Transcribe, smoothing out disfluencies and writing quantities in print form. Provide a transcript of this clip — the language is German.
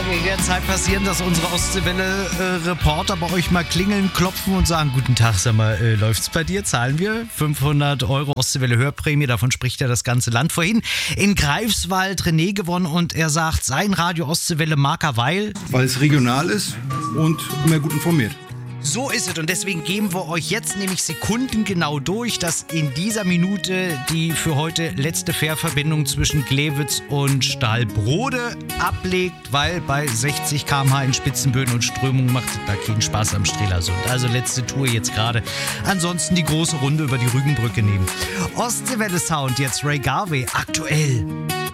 Kann in der Zeit passieren, dass unsere Ostseewelle-Reporter bei euch mal klingeln, klopfen und sagen, guten Tag, sag mal, läuft's bei dir? Zahlen wir 500 € Ostseewelle-Hörprämie, davon spricht ja das ganze Land. Vorhin in Greifswald René gewonnen und er sagt, sein Radio Ostseewelle Marker, weil es regional ist und immer gut informiert. So ist es und deswegen geben wir euch jetzt nämlich sekundengenau durch, dass in dieser Minute die für heute letzte Fährverbindung zwischen Glewitz und Stahlbrode ablegt, weil bei 60 km/h in Spitzenböen und Strömungen macht da keinen Spaß am Strelasund. Also letzte Tour jetzt gerade. Ansonsten die große Runde über die Rügenbrücke nehmen. Ostseewelle Sound, jetzt Ray Garvey, aktuell.